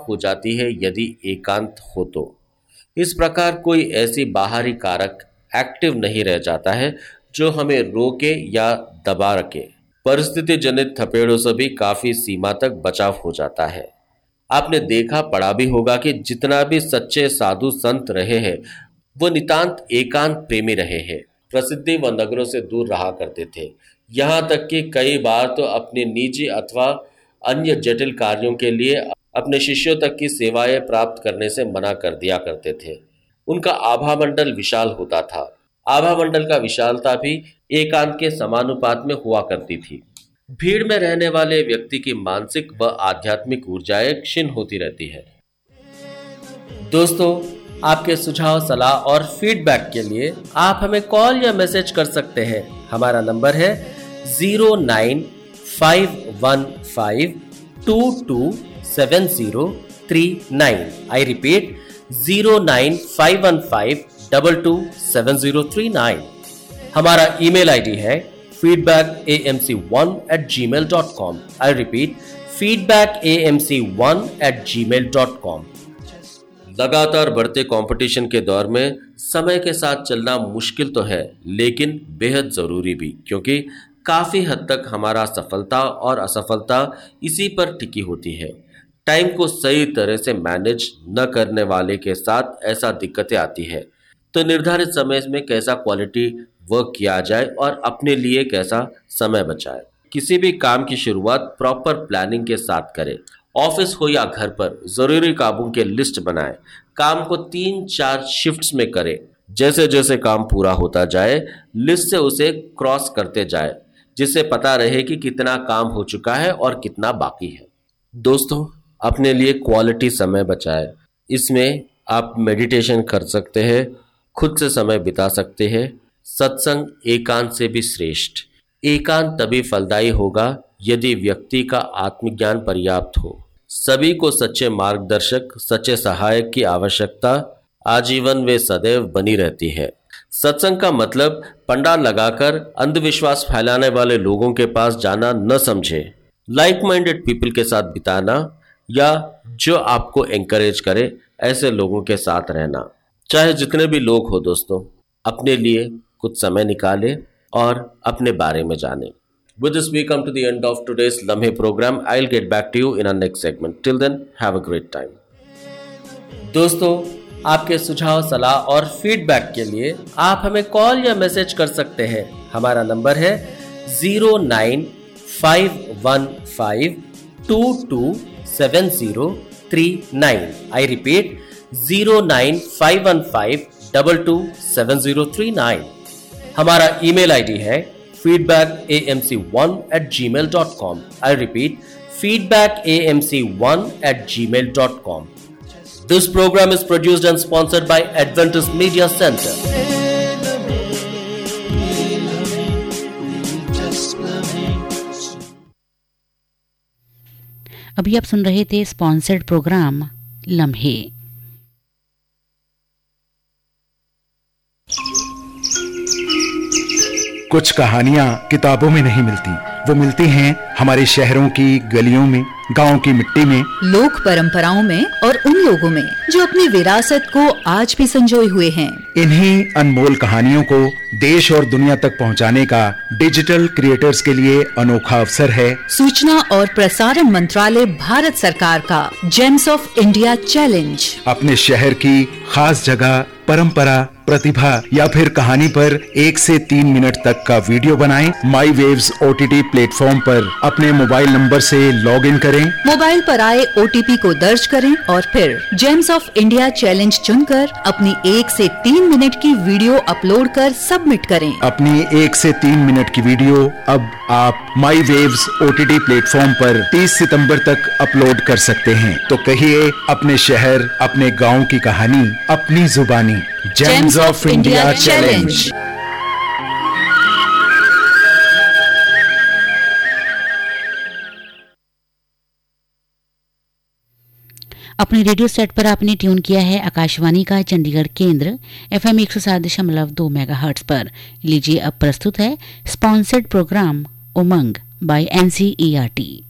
हो जाती है यदि एकांत हो तो। इस प्रकार कोई ऐसी बाहरी कारक एक्टिव नहीं रह जाता है जो हमें रोके या दबा रखे। परिस्थिति जनित थपेड़ों से भी काफी सीमा तक बचाव हो जाता है। आपने देखा पढ़ा भी होगा कि जितना भी सच्चे साधु संत रहे हैं वो नितांत एकांत प्रेमी रहे हैं। प्रसिद्धि व नगरों से दूर रहा करते थे। यहाँ तक कि कई बार तो अपने निजी अथवा अन्य जटिल कार्यों के लिए अपने शिष्यों तक की सेवाएं प्राप्त करने से मना कर दिया करते थे। उनका आभामंडल विशाल होता था। आभामंडल का विशालता भी एकांत के समानुपात में हुआ करती थी। भीड़ में रहने वाले व्यक्ति की मानसिक व आध्यात्मिक ऊर्जाएं क्षीण होती रहती है। दोस्तों, आपके सुझाव, सलाह और फीडबैक के लिए आप हमें कॉल या मैसेज कर सकते हैं। हमारा नंबर है 09515227039। I repeat 09515227039। हमारा ईमेल आईडी है feedbackamc1@gmail.com। I repeat feedbackamc1@gmail.com। लगातार बढ़ते कंपटीशन के दौर में समय के साथ चलना मुश्किल तो है लेकिन बेहद जरूरी भी, क्योंकि काफी हद तक हमारा सफलता और असफलता इसी पर टिकी होती है। टाइम को सही तरह से मैनेज न करने वाले के साथ ऐसा दिक्कतें आती है। तो निर्धारित समय में कैसा क्वालिटी वर्क किया जाए और अपने लिए कैसा समय बचाए। किसी भी काम की शुरुआत प्रॉपर प्लानिंग के साथ करें। ऑफिस हो या घर पर जरूरी कामों के लिस्ट बनाएं। काम को 3-4 शिफ्ट्स में करें। जैसे जैसे काम पूरा होता जाए लिस्ट से उसे क्रॉस करते जाए, जिससे पता रहे कि कितना काम हो चुका है और कितना बाकी है। दोस्तों, अपने लिए क्वालिटी समय बचाएं। इसमें आप मेडिटेशन कर सकते हैं, खुद से समय बिता सकते हैं। सत्संग एकांत से भी श्रेष्ठ। एकांत तभी फलदायी होगा यदि व्यक्ति का आत्मज्ञान पर्याप्त हो। सभी को सच्चे मार्गदर्शक, सच्चे सहायक की आवश्यकता आजीवन व सदैव बनी रहती है। सत्संग का मतलब पंडाल लगाकर अंधविश्वास फैलाने वाले लोगों के पास जाना न समझे। लाइक माइंडेड पीपल के साथ बिताना या जो आपको एंकरेज करे ऐसे लोगों के साथ रहना। चाहे जितने भी लोग हो दोस्तों, अपने लिए कुछ समय निकालें और अपने बारे में जानें। With this, we come to the end of today's Lamhe program. I'll get back to you in our next segment. Till then, have a great time. दोस्तों, आपके सुझाव, सलाह और फीडबैक के लिए आप हमें कॉल या मैसेज कर सकते हैं। हमारा नंबर है 09515227039। I repeat 09515227039। हमारा ईमेल आईडी है feedbackamc1@gmail.com। I repeat feedbackamc1@gmail.com। This program is produced and sponsored by Adventist Media Center. अभी आप सुन रहे थे स्पॉन्सर्ड प्रोग्राम लम्हे। कुछ कहानियां किताबों में नहीं मिलती, वो मिलती हैं हमारे शहरों की गलियों में, गांव की मिट्टी में, लोक परंपराओं में और उन लोगों में जो अपनी विरासत को आज भी संजोए हुए हैं। इन्हीं अनमोल कहानियों को देश और दुनिया तक पहुंचाने का डिजिटल क्रिएटर्स के लिए अनोखा अवसर है सूचना और प्रसारण मंत्रालय भारत सरकार का जेम्स ऑफ इंडिया चैलेंज। अपने शहर की खास जगह, परंपरा, प्रतिभा या फिर कहानी पर 1 से 3 मिनट तक का वीडियो बनाएं। माई वेव्स OTT प्लेटफॉर्म पर अपने मोबाइल नंबर से लॉग इन करें। मोबाइल पर आए OTP को दर्ज करें और फिर जेम्स ऑफ इंडिया चैलेंज चुनकर अपनी 1 से 3 मिनट की वीडियो अपलोड कर सबमिट करें। अपनी 1 से 3 मिनट की वीडियो अब आप माई वेव्स OTT प्लेटफॉर्म पर 30 सितंबर तक अपलोड कर सकते हैं। तो कहिए अपने शहर, अपने गाँव की कहानी अपनी जुबानी। James of India challenge. अपने रेडियो सेट पर आपने ट्यून किया है आकाशवाणी का चंडीगढ़ केंद्र FM 107.2 मेगाहर्ट्ज पर। लीजिए अब प्रस्तुत है स्पॉन्सर्ड प्रोग्राम उमंग बाय NCERT।